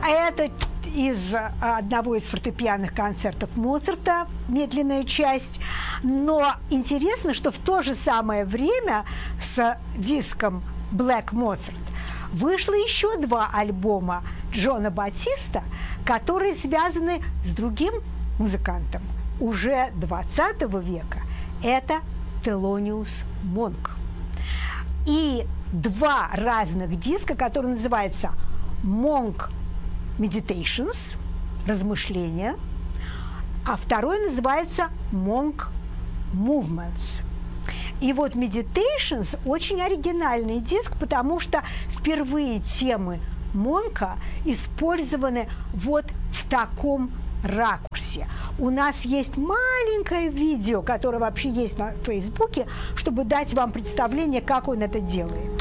Это из одного из фортепианных концертов Моцарта, медленная часть. Но интересно, что в то же самое время с диском Black Mozart вышло еще 2 альбома Джона Батиста, которые связаны с другим музыкантом уже 20 века. Это Телониус Монк. И 2 разных диска, которые называются Monk Meditations, размышления, а второй называется Monk Movements. И вот Meditations очень оригинальный диск, потому что впервые темы Монка использованы вот в таком ракурсе. У нас есть маленькое видео, которое вообще есть на Фейсбуке, чтобы дать вам представление, как он это делает.